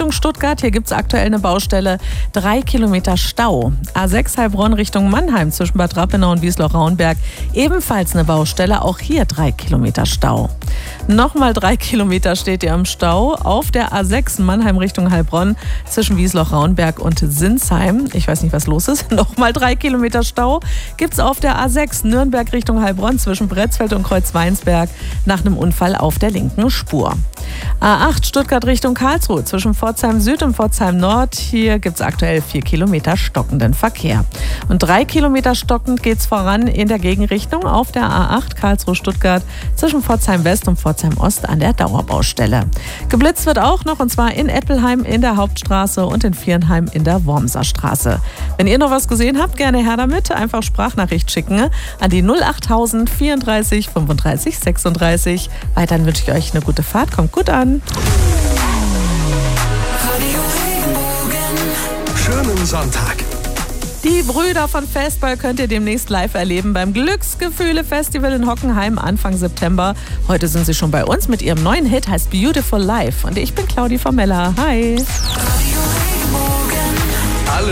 Richtung Stuttgart, hier gibt es aktuell eine Baustelle, 3 Kilometer Stau. A6 Heilbronn Richtung Mannheim zwischen Bad Rappenau und Wiesloch-Rauenberg, ebenfalls eine Baustelle, auch hier 3 Kilometer Stau. Nochmal 3 Kilometer steht ihr im Stau auf der A6 Mannheim Richtung Heilbronn zwischen Wiesloch-Rauenberg und Sinsheim. Ich weiß nicht, was los ist. Nochmal 3 Kilometer Stau gibt es auf der A6 Nürnberg Richtung Heilbronn zwischen Bretzfeld und Kreuzweinsberg nach einem Unfall auf der linken Spur. A8 Stuttgart Richtung Karlsruhe zwischen Pforzheim Süd und Pforzheim Nord. Hier gibt es aktuell 4 Kilometer stockenden Verkehr. Und 3 Kilometer stockend geht es voran in der Gegenrichtung auf der A8 Karlsruhe-Stuttgart zwischen Pforzheim West und Pforzheim Ost an der Dauerbaustelle. Geblitzt wird auch noch, und zwar in Eppelheim in der Hauptstraße und in Viernheim in der Wormser Straße. Wenn ihr noch was gesehen habt, gerne her damit. Einfach Sprachnachricht schicken an die 08000 34 35 36. Weiterhin wünsche ich euch eine gute Fahrt. Kommt gut an. Schönen Sonntag. Die Brüder von Festball könnt ihr demnächst live erleben beim Glücksgefühle-Festival in Hockenheim Anfang September. Heute sind sie schon bei uns mit ihrem neuen Hit, heißt Beautiful Life. Und ich bin Claudi Formella. Hi.